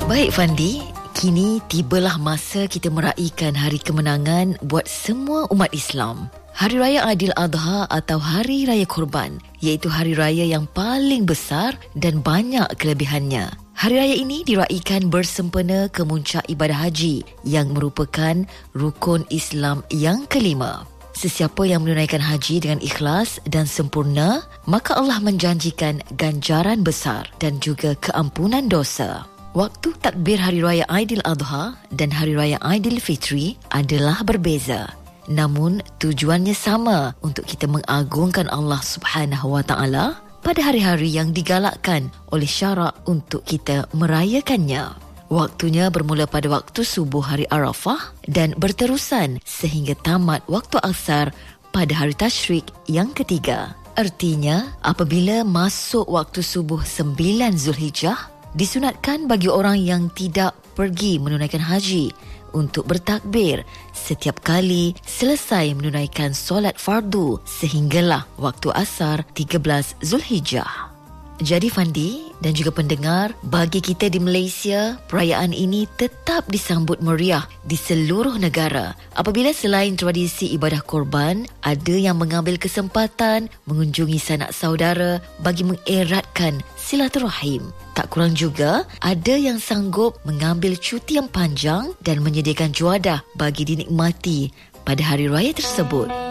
Baik Fandi, kini tibalah masa kita meraihkan hari kemenangan buat semua umat Islam. Hari Raya Aidiladha atau Hari Raya Korban, iaitu hari raya yang paling besar dan banyak kelebihannya. Hari raya ini diraihkan bersempena kemuncak ibadah haji yang merupakan rukun Islam yang kelima. Sesiapa yang menunaikan haji dengan ikhlas dan sempurna, maka Allah menjanjikan ganjaran besar dan juga keampunan dosa. Waktu takbir Hari Raya Aidiladha dan Hari Raya Aidilfitri adalah berbeza. Namun tujuannya sama, untuk kita mengagungkan Allah Subhanahu Wa Taala pada hari-hari yang digalakkan oleh syarak untuk kita merayakannya. Waktunya bermula pada waktu subuh hari Arafah dan berterusan sehingga tamat waktu asar pada hari tasyrik yang ketiga. Artinya, apabila masuk waktu subuh 9 Zulhijjah, disunatkan bagi orang yang tidak pergi menunaikan haji untuk bertakbir setiap kali selesai menunaikan solat fardu sehinggalah waktu asar 13 Zulhijjah. Jadi Fandi dan juga pendengar, bagi kita di Malaysia, perayaan ini tetap disambut meriah di seluruh negara. Apabila selain tradisi ibadah korban, ada yang mengambil kesempatan mengunjungi sanak saudara bagi mengeratkan silaturahim. Tak kurang juga, ada yang sanggup mengambil cuti yang panjang dan menyediakan juadah bagi dinikmati pada hari raya tersebut.